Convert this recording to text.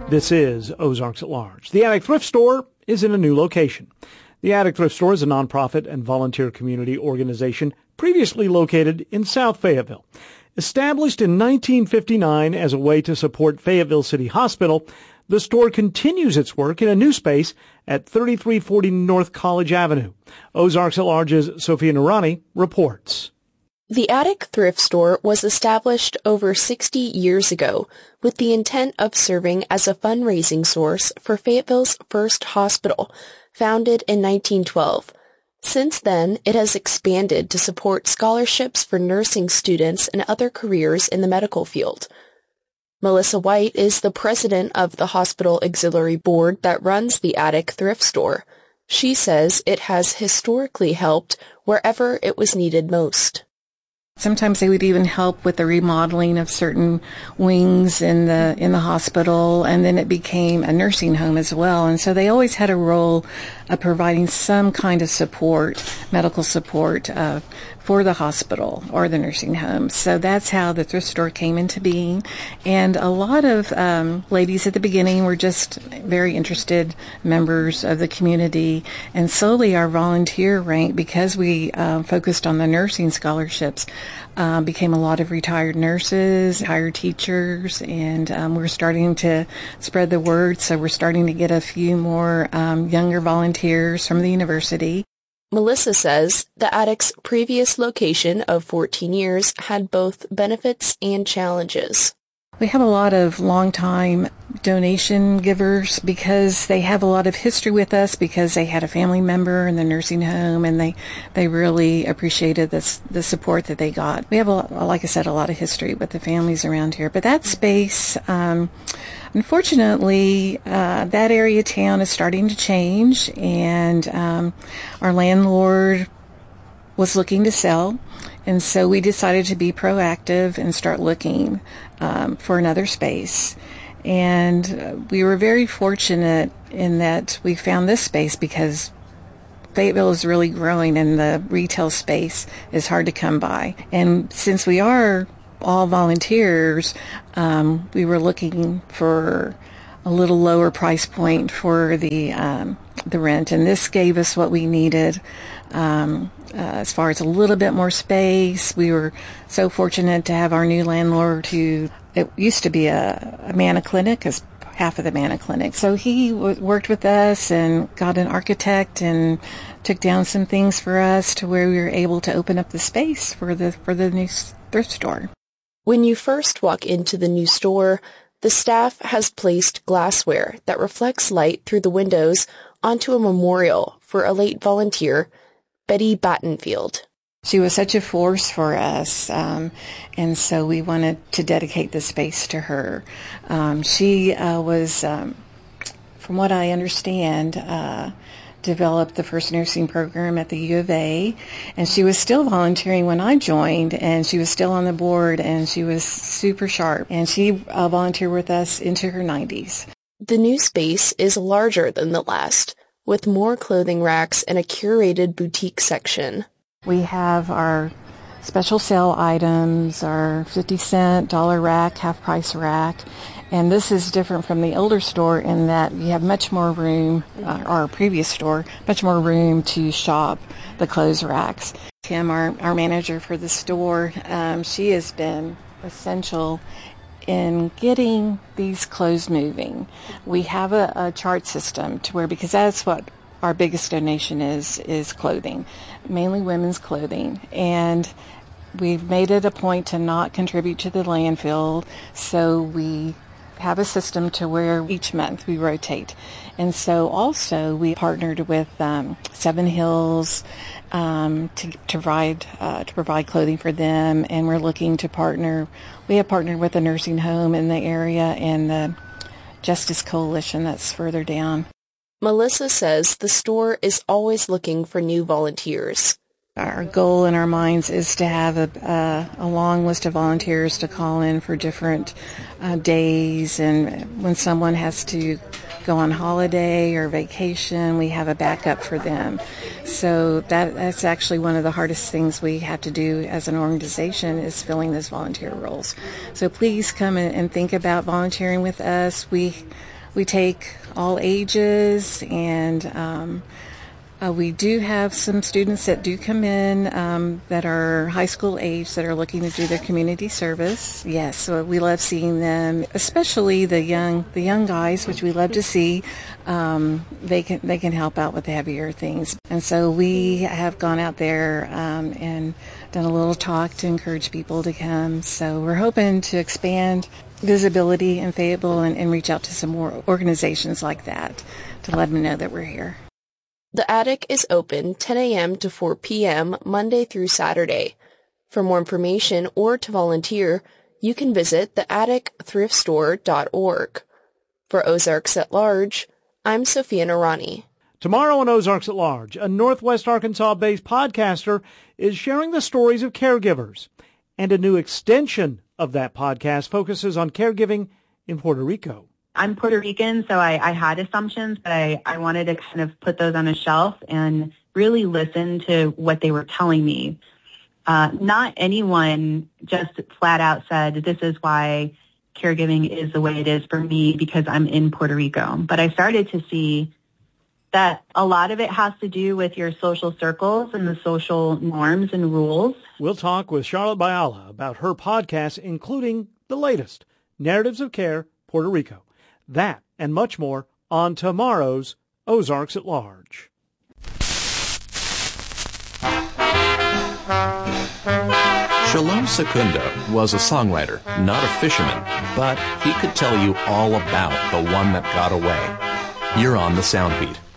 This is Ozarks at Large. The Attic Thrift Store is in a new location. The Attic Thrift Store is a nonprofit and volunteer community organization previously located in South Fayetteville. Established in 1959 as a way to support Fayetteville City Hospital, the store continues its work in a new space at 3340 North College Avenue. Ozarks at Large's Sophia Noorani reports. The Attic Thrift Store was established over 60 years ago with the intent of serving as a fundraising source for Fayetteville's first hospital, founded in 1912. Since then, it has expanded to support scholarships for nursing students and other careers in the medical field. Melissa White is the president of the Hospital Auxiliary Board that runs the Attic Thrift Store. She says it has historically helped wherever it was needed most. Sometimes they would even help with the remodeling of certain wings in the hospital, and then it became a nursing home as well. And so they always had a role of providing some kind of support, medical support, for the hospital or the nursing home. So that's how the thrift store came into being. And a lot of ladies at the beginning were just very interested members of the community. And slowly our volunteer rank, because we focused on the nursing scholarships, became a lot of retired nurses, retired teachers, and we're starting to spread the word. So we're starting to get a few more younger volunteers from the university. Melissa says the Attic's previous location of 14 years had both benefits and challenges. We have a lot of long-time donation givers because they have a lot of history with us because they had a family member in the nursing home, and they really appreciated the support that they got. We have, like I said, a lot of history with the families around here. But that space, unfortunately, that area of town is starting to change, and our landlord was looking to sell. And so we decided to be proactive and start looking for another space. And we were very fortunate in that we found this space because Fayetteville is really growing and the retail space is hard to come by. And since we are all volunteers, we were looking for a little lower price point for the rent. And this gave us what we needed. As far as a little bit more space, we were so fortunate to have our new landlord it used to be a Manna Clinic, as half of the Manna Clinic. So he worked with us and got an architect and took down some things for us to where we were able to open up the space for the new thrift store. When you first walk into the new store, the staff has placed glassware that reflects light through the windows onto a memorial for a late volunteer, Betty Battenfield. She was such a force for us, and so we wanted to dedicate the space to her. She was, from what I understand, developed the first nursing program at the U of A, and she was still volunteering when I joined, and she was still on the board, and she was super sharp, and she volunteered with us into her 90s. The new space is larger than the last, with more clothing racks and a curated boutique section. We have our special sale items, our 50-cent, dollar rack, half-price rack, and this is different from the older store in that you have much more room, our previous store, much more room to shop the clothes racks. Kim, our manager for the store, she has been essential in getting these clothes moving. We have a chart system to where, because that's what our biggest donation is clothing, mainly women's clothing. And we've made it a point to not contribute to the landfill, so we have a system to where each month we rotate. And so also we partnered with Seven Hills to provide clothing for them, and we're looking to partner. We have partnered with a nursing home in the area and the Justice Coalition that's further down. Melissa says the store is always looking for new volunteers. Our goal in our minds is to have a long list of volunteers to call in for different days, and when someone has to go on holiday or vacation, we have a backup for them. So that's actually one of the hardest things we have to do as an organization is filling those volunteer roles. So please come and think about volunteering with us. We take all ages, and we do have some students that do come in that are high school age that are looking to do their community service. Yes, so we love seeing them, especially the young guys, which we love to see. They can help out with the heavier things, and so we have gone out there and done a little talk to encourage people to come. So we're hoping to expand visibility in Fayetteville and reach out to some more organizations like that to let them know that we're here. The Attic is open 10 a.m. to 4 p.m. Monday through Saturday. For more information or to volunteer, you can visit theatticthriftstore.org. For Ozarks at Large, I'm Sophia Narani. Tomorrow on Ozarks at Large, a Northwest Arkansas-based podcaster is sharing the stories of caregivers, and a new extension of that podcast focuses on caregiving in Puerto Rico. I'm Puerto Rican, so I had assumptions, but I wanted to kind of put those on a shelf and really listen to what they were telling me. Not anyone just flat out said, this is why caregiving is the way it is for me because I'm in Puerto Rico. But I started to see that a lot of it has to do with your social circles and the social norms and rules. We'll talk with Charlotte Biala about her podcast, including the latest, Narratives of Care, Puerto Rico. That and much more on tomorrow's Ozarks at Large. Shalom Secunda was a songwriter, not a fisherman, but he could tell you all about the one that got away. You're on the Soundbeat.